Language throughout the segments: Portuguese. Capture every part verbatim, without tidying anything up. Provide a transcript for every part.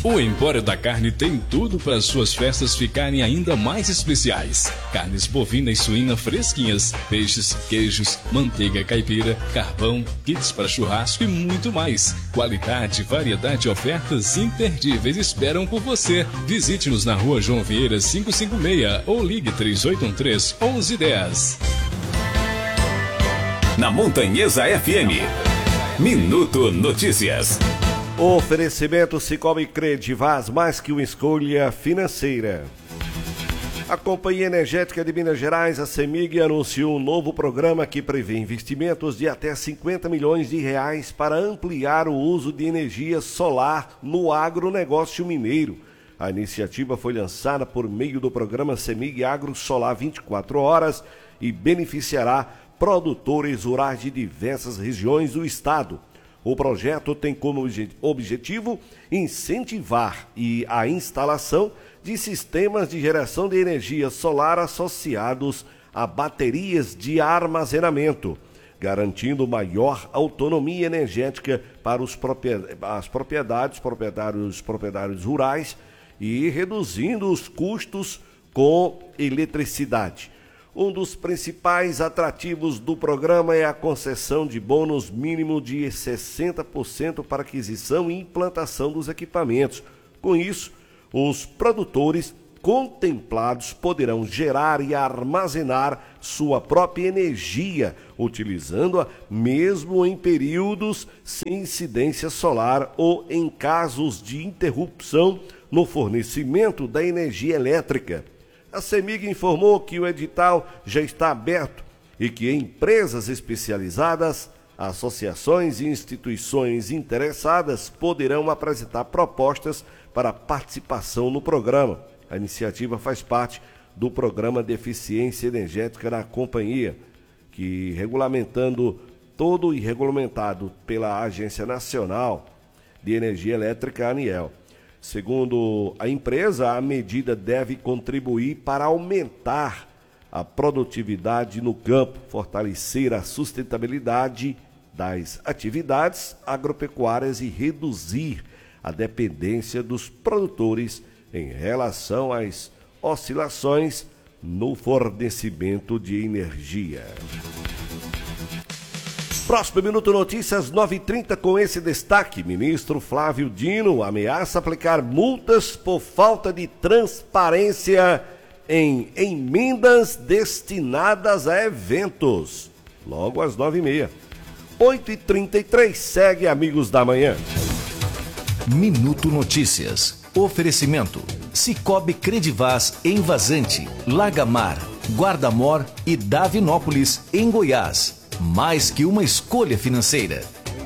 O Empório da Carne tem tudo para suas festas ficarem ainda mais especiais. Carnes bovina e suína fresquinhas, peixes, queijos, manteiga caipira, carvão, kits para churrasco e muito mais. Qualidade, variedade e ofertas imperdíveis esperam por você. Visite-nos na rua João Vieira quinhentos e cinquenta e seis ou ligue três oito um três, onze um zero. Na Montanhesa F M, Minuto Notícias. Oferecimento Cicobi Credivaz, mais que uma escolha financeira. A Companhia Energética de Minas Gerais, a CEMIG, anunciou um novo programa que prevê investimentos de até cinquenta milhões de reais para ampliar o uso de energia solar no agronegócio mineiro. A iniciativa foi lançada por meio do programa CEMIG Agro Solar vinte e quatro horas e beneficiará produtores rurais de diversas regiões do estado. O projeto tem como objetivo incentivar e a instalação de sistemas de geração de energia solar associados a baterias de armazenamento, garantindo maior autonomia energética para os propriedades, as propriedades, proprietários, proprietários rurais e reduzindo os custos com eletricidade. Um dos principais atrativos do programa é a concessão de bônus mínimo de sessenta por cento para aquisição e implantação dos equipamentos. Com isso, os produtores contemplados poderão gerar e armazenar sua própria energia, utilizando-a mesmo em períodos sem incidência solar ou em casos de interrupção no fornecimento da energia elétrica. A CEMIG informou que o edital já está aberto e que empresas especializadas, associações e instituições interessadas poderão apresentar propostas para participação no programa. A iniciativa faz parte do Programa de Eficiência Energética da companhia, que, regulamentando todo e regulamentado pela Agência Nacional de Energia Elétrica, ANEEL. Segundo a empresa, a medida deve contribuir para aumentar a produtividade no campo, fortalecer a sustentabilidade das atividades agropecuárias e reduzir a dependência dos produtores em relação às oscilações no fornecimento de energia. Próximo Minuto Notícias, nove e trinta, com esse destaque. Ministro Flávio Dino ameaça aplicar multas por falta de transparência em emendas destinadas a eventos. Logo às nove e meia. oito e trinta e três, segue Amigos da Manhã. Minuto Notícias. Oferecimento. Cicobi Credivaz em Vazante, Lagamar, Guardamor e Davinópolis, em Goiás. Mais que uma escolha financeira.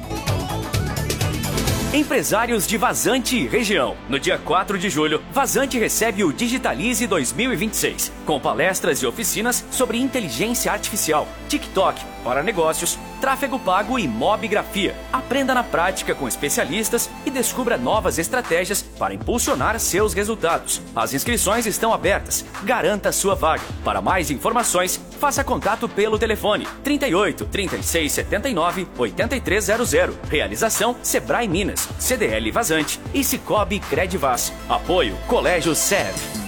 Empresários de Vazante e região. No dia quatro de julho, Vazante recebe o Digitalize dois mil e vinte e seis, com palestras e oficinas sobre inteligência artificial, TikTok para negócios, tráfego pago e mobigrafia. Aprenda na prática com especialistas e descubra novas estratégias para impulsionar seus resultados. As inscrições estão abertas. Garanta sua vaga. Para mais informações, faça contato pelo telefone trinta e oito, trinta e seis, setenta e nove, oitenta e três zero zero. Realização Sebrae Minas, C D L Vazante e Cicobi Credivaz. Apoio Colégio S E V.